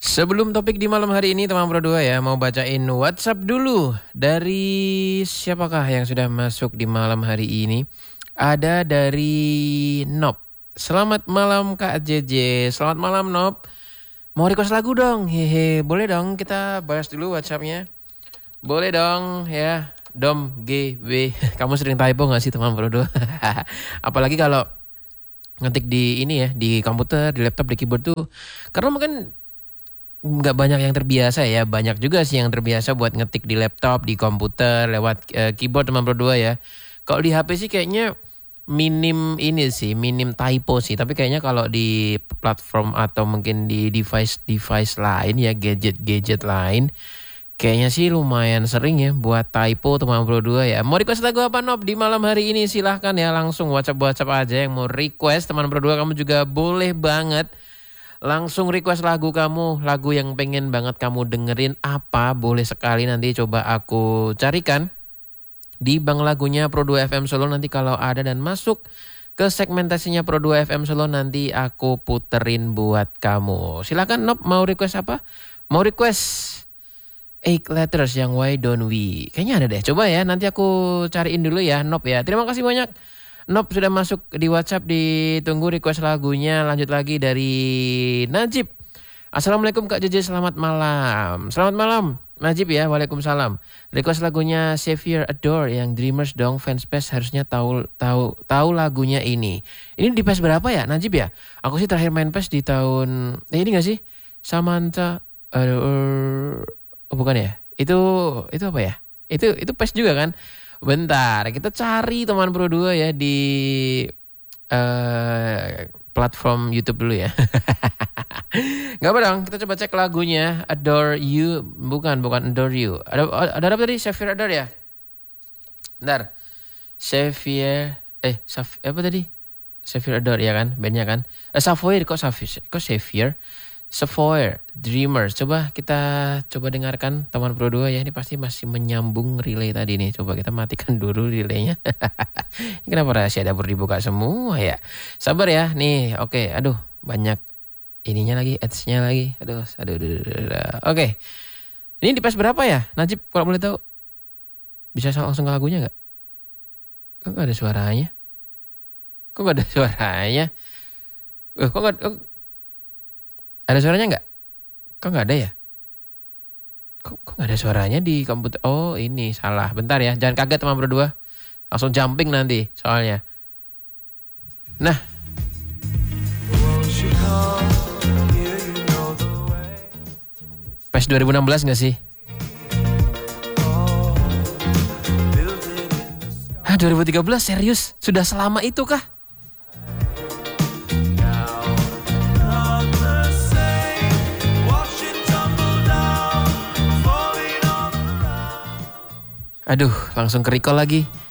Sebelum topik di malam hari ini teman Pro 2 ya, mau bacain WhatsApp dulu dari siapakah yang sudah masuk di malam hari ini. Ada dari Nob. Selamat malam Kak JJ. Selamat malam Nob. Mau request lagu dong? Hehe, boleh dong kita bahas dulu WhatsAppnya. Boleh dong ya. Dom GB. Kamu sering typo gak sih teman Pro 2? Apalagi kalau ngetik di ini ya, di komputer, di laptop, di keyboard tuh. Karena mungkin nggak banyak yang terbiasa ya, banyak juga sih yang terbiasa buat ngetik di laptop, di komputer, lewat keyboard teman Pro 2 ya. Kalau di HP sih kayaknya minim ini sih, minim typo sih. Tapi kayaknya kalau di platform atau mungkin di device lain ya, gadget lain, kayaknya sih lumayan sering ya buat typo teman Pro 2 ya. Mau request lagu apa Nob di malam hari ini? Silahkan ya, langsung WhatsApp aja yang mau request teman Pro 2. Kamu juga boleh banget langsung request lagu kamu, lagu yang pengen banget kamu dengerin apa, boleh sekali nanti coba aku carikan di bank lagunya Pro 2 FM Solo. Nanti kalau ada dan masuk ke segmentasinya Pro 2 FM Solo, nanti aku puterin buat kamu. Silakan Nob, mau request apa? Mau request 8 Letters yang Why Don't We? Kayaknya ada deh, coba ya nanti aku cariin dulu ya Nob ya. Terima kasih banyak Nob sudah masuk di WhatsApp, ditunggu request lagunya. Lanjut lagi dari Najib. Assalamualaikum Kak JJ, selamat malam. Selamat malam Najib ya, waalaikumsalam. Request lagunya Xavier Adore yang Dreamers dong, fans PES harusnya tahu lagunya ini. Ini di PES berapa ya Najib ya? Aku sih terakhir main PES di tahun ini gak sih? Samantha oh bukan ya? Itu apa ya? Itu PES juga kan? Bentar, kita cari teman Pro 2 ya di platform YouTube dulu ya. Gak apa dong, kita coba cek lagunya Adore You. Bukan Adore You. Ada apa tadi? Xavier Adore ya? Bentar. Xavier apa tadi? Xavier Adore ya kan? Bandnya kan? Xavier kok Xavier? Xavier Dreamers. Coba kita dengarkan teman Pro 2 ya. Ini pasti masih menyambung relay tadi nih. Coba kita matikan dulu relaynya. Ini kenapa rahasia dapur dibuka semua ya? Sabar ya. Nih, oke. Aduh, banyak ininya lagi, ads-nya lagi. Aduh. Oke. Ini di PES berapa ya? Najib kalau boleh tahu. Bisa langsung ke lagunya enggak? Kok enggak ada suaranya? Kok enggak ada suaranya nggak? Kok nggak ada ya? Kok nggak ada suaranya di komputer? Oh ini salah. Bentar ya, jangan kaget teman Pro 2. Langsung jumping nanti soalnya. Nah. PES 2016 nggak sih? 2013 serius? Sudah selama itu kah? Aduh, langsung ke recall lagi.